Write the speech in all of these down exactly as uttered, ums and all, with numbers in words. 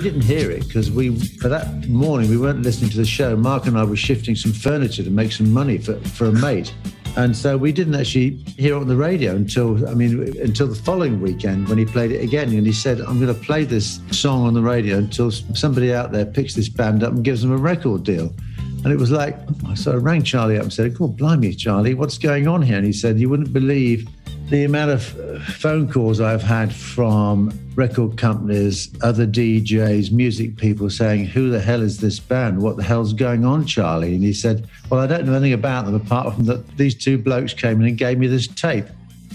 didn't hear it because we, for that morning, we weren't listening to the show. Mark and I were shifting some furniture to make some money for, for a mate. And so we didn't actually hear it on the radio until, I mean, until the following weekend when he played it again. And he said, I'm going to play this song on the radio until somebody out there picks this band up and gives them a record deal. And it was like, so I rang Charlie up and said, God, blimey, Charlie, what's going on here? And he said, you wouldn't believe the amount of phone calls I've had from record companies, other D Js, music people saying, who the hell is this band? What the hell's going on, Charlie? And he said, well, I don't know anything about them apart from that these two blokes came in and gave me this tape.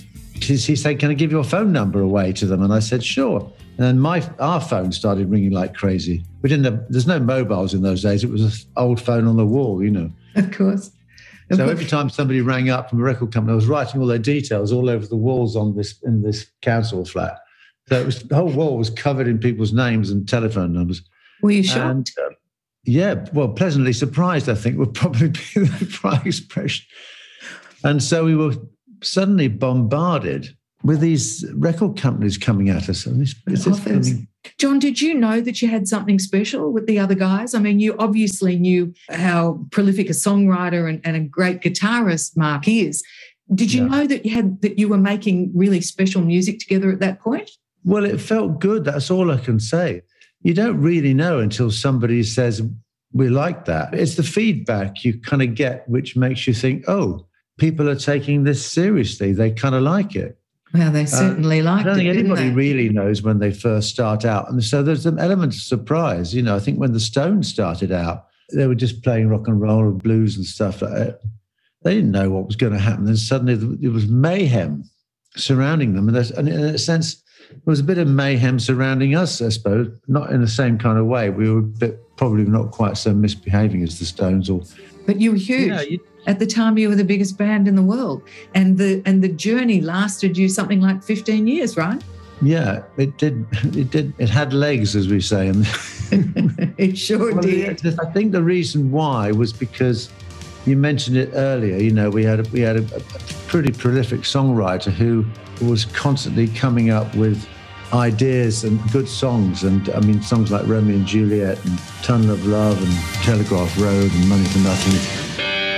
He said, can I give your phone number away to them? And I said, sure. And then my our phone started ringing like crazy. We didn't have, there's no mobiles in those days. It was an old phone on the wall, you know. Of course. So every time somebody rang up from a record company, I was writing all their details all over the walls on this in this council flat. So it was, the whole wall was covered in people's names and telephone numbers. Were you shocked? And, uh, yeah, well, pleasantly surprised, I think, would probably be the right expression. And so we were suddenly bombarded with these record companies coming at us. And this, this is coming. John, did you know that you had something special with the other guys? I mean, you obviously knew how prolific a songwriter and, and a great guitarist Mark is. Did you yeah. know that you had that you were making really special music together at that point? Well, it felt good. That's all I can say. You don't really know until somebody says, we like that. It's the feedback you kind of get, which makes you think, oh, people are taking this seriously. They kind of like it. Well, they certainly uh, liked it. I don't it, think anybody they? really knows when they first start out. And so there's an element of surprise. You know, I think when the Stones started out, they were just playing rock and roll and blues and stuff like that. They didn't know what was going to happen. And suddenly there was mayhem surrounding them. And, and in a sense, there was a bit of mayhem surrounding us, I suppose, not in the same kind of way. We were a bit, probably not quite so misbehaving as the Stones. Or, but you were huge. Yeah, you, At the time, you were the biggest band in the world, and the and the journey lasted you something like fifteen years, right? Yeah, it did. It did. It had legs, as we say. It sure well, did. I think the reason why was because you mentioned it earlier. You know, we had a, we had a, a pretty prolific songwriter who was constantly coming up with ideas and good songs, and I mean songs like Romeo and Juliet and Tunnel of Love and Telegraph Road and Money for Nothing.